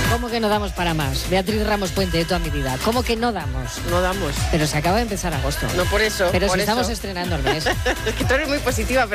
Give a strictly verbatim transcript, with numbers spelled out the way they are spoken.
¿Cómo que no damos para más? Beatriz Ramos Puente, de toda mi vida. ¿Cómo que no damos? No damos. Pero se acaba de empezar agosto. No por eso. Pero por si eso. estamos estrenando el mes. Es que tú eres muy positiva, pero